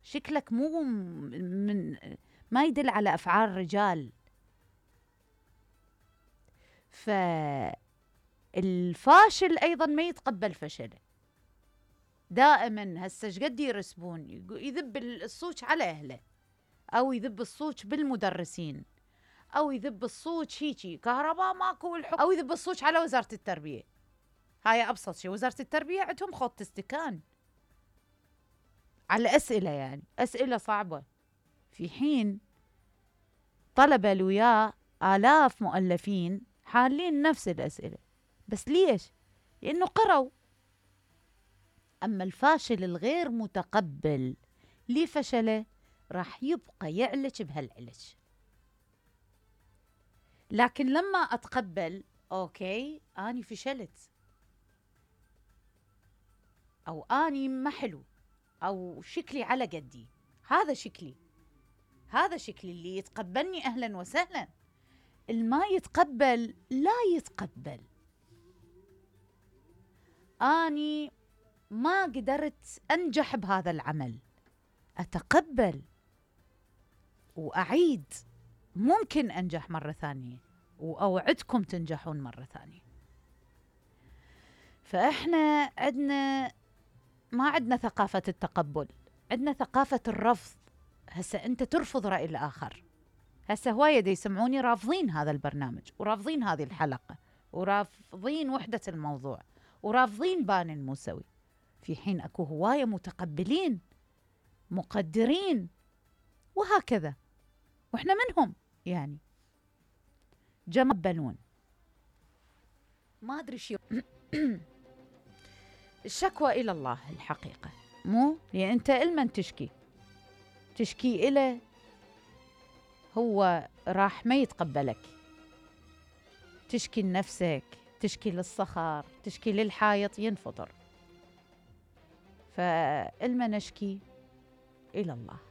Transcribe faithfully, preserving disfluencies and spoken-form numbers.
شكلك مو من ما يدل على أفعال رجال. فالفاشل أيضا ما يتقبل فشله. دائما هسه شقد يرسبون يذب الصوت على أهله، أو يذب الصوت بالمدرسين، أو يذب الصوت هيجي كهرباء ماكو الحكم، أو يذب الصوت على وزارة التربية. هاي أبسط شيء، وزارة التربية عندهم خط استكان على أسئلة، يعني أسئلة صعبة، في حين طلبة الوياه آلاف مؤلفين حالين نفس الأسئلة. بس ليش؟ لأنه قروا. أما الفاشل الغير متقبل لفشله راح يبقى يعلج بهالعلج. لكن لما أتقبل أوكي أني فشلت، أو أني ما حلو، أو شكلي على قدي، هذا شكلي، هذا شكلي، اللي يتقبلني أهلا وسهلا، الما يتقبل لا يتقبل. أني ما قدرت أنجح بهذا العمل، أتقبل وأعيد، ممكن أنجح مرة ثانية، وأوعدكم تنجحون مرة ثانية. فإحنا عندنا ما عندنا ثقافة التقبل، عندنا ثقافة الرفض. هسا أنت ترفض رأي الآخر. هسا هواية دي يسمعوني رافضين هذا البرنامج، ورافضين هذه الحلقة، ورافضين وحدة الموضوع، ورافضين بان الموسوي، في حين أكو هواية متقبلين مقدرين وهكذا، وإحنا منهم يعني جمبلون. ما أدري شو الشكوى إلى الله الحقيقة، مو يعني أنت إلمن تشكي تشكي إله، هو راح ما يتقبلك. تشكي لنفسك، تشكي للصخر، تشكي للحائط، ينفطر. فإلمن نشكي إلى الله.